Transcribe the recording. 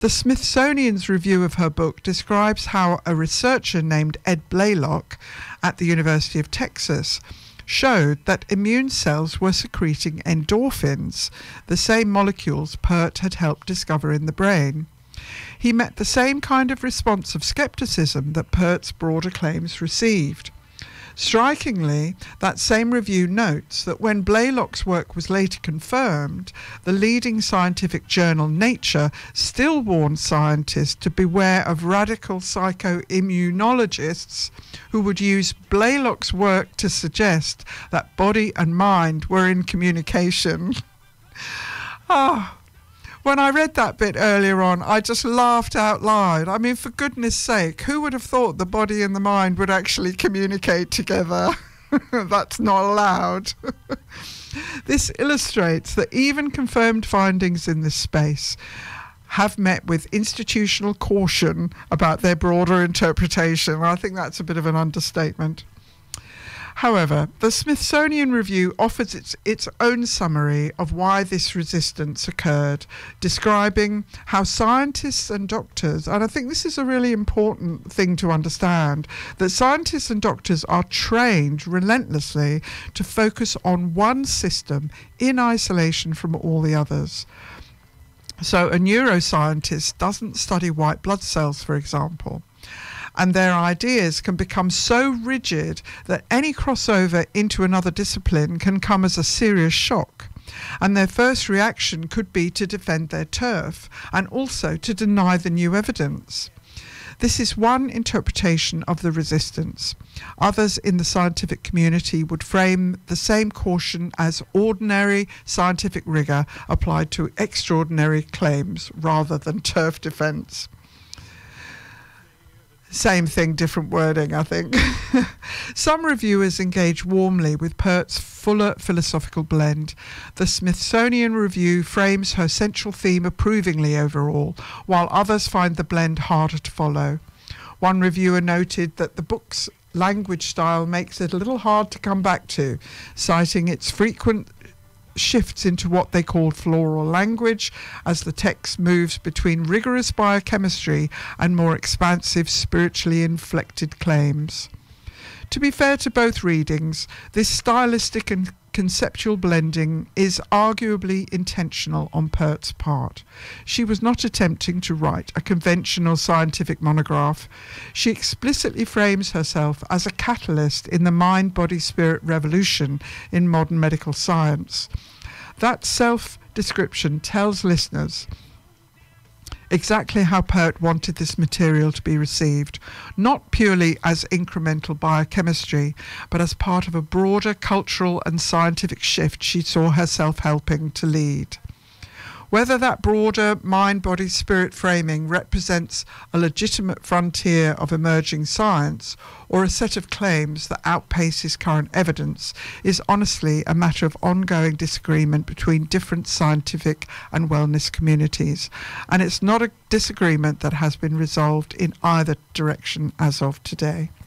The Smithsonian's review of her book describes how a researcher named Ed Blaylock at the University of Texas showed that immune cells were secreting endorphins, the same molecules Pert had helped discover in the brain. He met the same kind of response of skepticism that Pert's broader claims received. Strikingly, that same review notes that when Blaylock's work was later confirmed, the leading scientific journal Nature still warned scientists to beware of radical psychoimmunologists who would use Blaylock's work to suggest that body and mind were in communication. When I read that bit earlier on, I just laughed out loud. I mean, for goodness sake, who would have thought the body and the mind would actually communicate together? That's not allowed. This illustrates that even confirmed findings in this space have met with institutional caution about their broader interpretation. I think that's a bit of an understatement. However, the Smithsonian Review offers its own summary of why this resistance occurred, describing how scientists and doctors, and I think this is a really important thing to understand, that scientists and doctors are trained relentlessly to focus on one system in isolation from all the others. So a neuroscientist doesn't study white blood cells, for example. And their ideas can become so rigid that any crossover into another discipline can come as a serious shock. And their first reaction could be to defend their turf and also to deny the new evidence. This is one interpretation of the resistance. Others in the scientific community would frame the same caution as ordinary scientific rigour applied to extraordinary claims rather than turf defence. Same thing, different wording, I think. Some reviewers engage warmly with Pert's fuller philosophical blend. The Smithsonian Review frames her central theme approvingly overall, while others find the blend harder to follow. One reviewer noted that the book's language style makes it a little hard to come back to, citing its frequent shifts into what they called floral language as the text moves between rigorous biochemistry and more expansive spiritually inflected claims. To be fair to both readings, this stylistic and conceptual blending is arguably intentional on Pert's part. She was not attempting to write a conventional scientific monograph. She explicitly frames herself as a catalyst in the mind-body-spirit revolution in modern medical science. That self-description tells listeners exactly how Pert wanted this material to be received, not purely as incremental biochemistry, but as part of a broader cultural and scientific shift she saw herself helping to lead. Whether that broader mind-body-spirit framing represents a legitimate frontier of emerging science or a set of claims that outpaces current evidence is honestly a matter of ongoing disagreement between different scientific and wellness communities, and it's not a disagreement that has been resolved in either direction as of today.